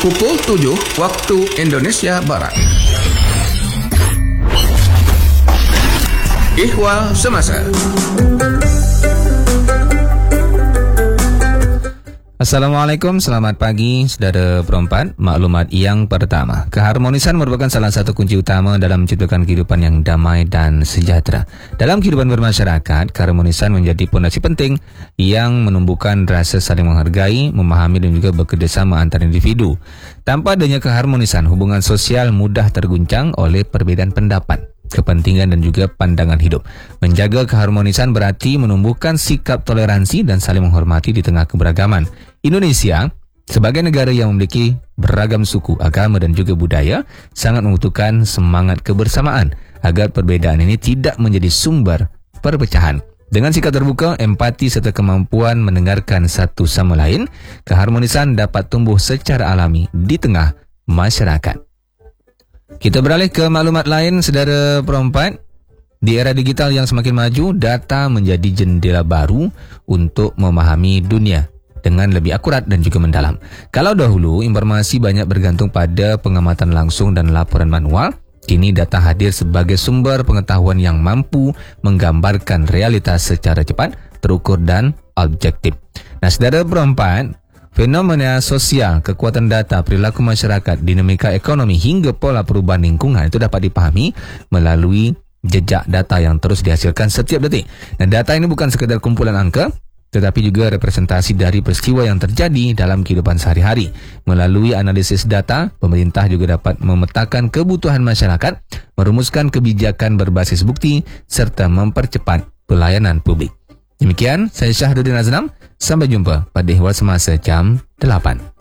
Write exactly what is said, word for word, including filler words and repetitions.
Pukul tujuh waktu Indonesia Barat. Ihwal Semasa. Assalamualaikum, selamat pagi saudara perempat. Maklumat yang pertama, keharmonisan merupakan salah satu kunci utama dalam menciptakan kehidupan yang damai dan sejahtera. Dalam kehidupan bermasyarakat, keharmonisan menjadi pondasi penting yang menumbuhkan rasa saling menghargai, memahami dan juga bekerjasama antar individu. Tanpa adanya keharmonisan, hubungan sosial mudah terguncang oleh perbedaan pendapat, kepentingan dan juga pandangan hidup. Menjaga keharmonisan berarti menumbuhkan sikap toleransi dan saling menghormati di tengah keberagaman. Indonesia, sebagai negara yang memiliki beragam suku, agama dan juga budaya, sangat membutuhkan semangat kebersamaan agar perbedaan ini tidak menjadi sumber perpecahan. Dengan sikap terbuka, empati serta kemampuan mendengarkan satu sama lain, keharmonisan dapat tumbuh secara alami di tengah masyarakat. Kita beralih ke maklumat lain, saudara perempat. Di era digital yang semakin maju, data menjadi jendela baru untuk memahami dunia dengan lebih akurat dan juga mendalam. Kalau dahulu informasi banyak bergantung pada pengamatan langsung dan laporan manual, kini data hadir sebagai sumber pengetahuan yang mampu menggambarkan realitas secara cepat, terukur dan objektif. Nah, saudara perempat, fenomena sosial, kekuatan data, perilaku masyarakat, dinamika ekonomi hingga pola perubahan lingkungan itu dapat dipahami melalui jejak data yang terus dihasilkan setiap detik. Dan data ini bukan sekadar kumpulan angka, tetapi juga representasi dari peristiwa yang terjadi dalam kehidupan sehari-hari. Melalui analisis data, pemerintah juga dapat memetakan kebutuhan masyarakat, merumuskan kebijakan berbasis bukti, serta mempercepat pelayanan publik. Demikian, saya Syahruddin Aznam. Sampai jumpa pada Ihwal Semasa jam delapan.